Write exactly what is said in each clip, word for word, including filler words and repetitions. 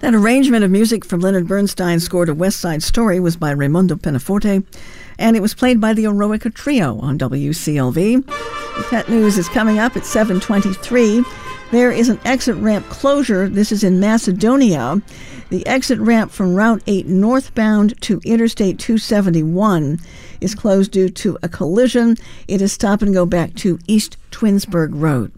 An arrangement of music from Leonard Bernstein's score to West Side Story was by Raimundo Penaforte, and it was played by the Eroica Trio on W C L V. The Pet News is coming up at seven twenty-three. There is an exit ramp closure. This is in Macedonia. The exit ramp from Route eight northbound to Interstate two seventy-one is closed due to a collision. It is stop and go back to East Twinsburg Road.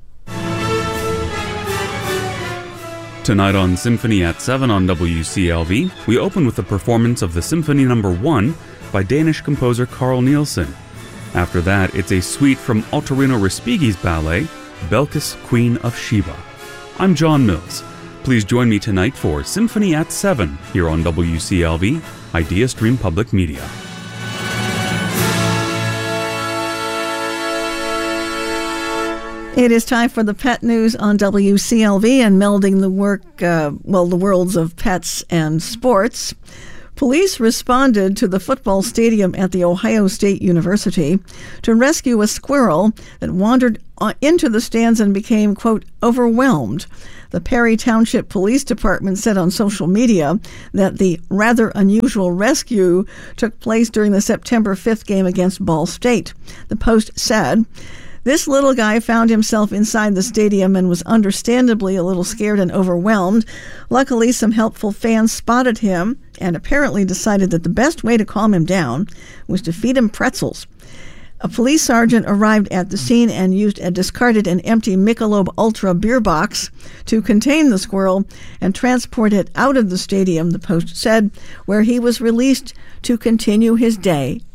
Tonight on Symphony at seven on W C L V, we open with the performance of the Symphony Number one by Danish composer Carl Nielsen. After that, it's a suite from Ottorino Respighi's ballet, Belkis, Queen of Sheba. I'm John Mills. Please join me tonight for Symphony at seven here on W C L V, Idea Stream Public Media. It is time for the Pet News on W C L V and melding the work, uh, well, the worlds of pets and sports. Police responded to the football stadium at The Ohio State University to rescue a squirrel that wandered into the stands and became, quote, overwhelmed. The Perry Township Police Department said on social media that the rather unusual rescue took place during the September fifth game against Ball State. The Post said, "This little guy found himself inside the stadium and was understandably a little scared and overwhelmed. Luckily, some helpful fans spotted him and apparently decided that the best way to calm him down was to feed him pretzels. A police sergeant arrived at the scene and used a discarded and empty Michelob Ultra beer box to contain the squirrel and transport it out of the stadium," the Post said, where he was released to continue his day